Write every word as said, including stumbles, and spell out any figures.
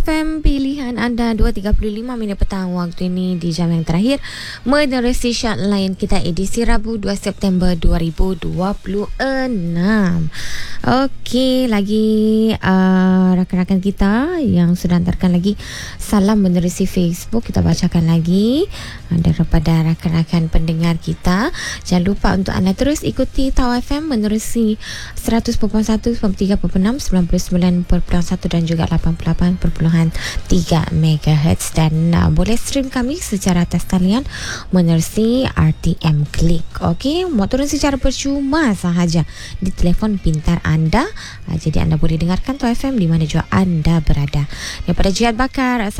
F M pilihan anda dua tiga puluh lima minit petang waktu ini di jam yang terakhir menerusi Short Line kita edisi Rabu dua September dua ribu dua puluh enam. Okey, lagi uh, rakan-rakan kita yang sudah hantarkan lagi salam menerusi Facebook, kita bacakan lagi uh, daripada rakan-rakan pendengar kita. Jangan lupa untuk anda terus ikuti Tau F M menerusi seratus perpuluhan satu, sembilan puluh tiga perpuluhan enam, sembilan puluh sembilan perpuluhan satu dan juga lapan puluh lapan perpuluhan tiga megahertz, dan uh, boleh stream kami secara atas talian menerusi R T M Klik. Okey, mau turun secara percuma sahaja di telefon pintar anda. Uh, jadi anda boleh dengarkan Tau F M di mana jua anda berada. Daripada Jihad Bakar,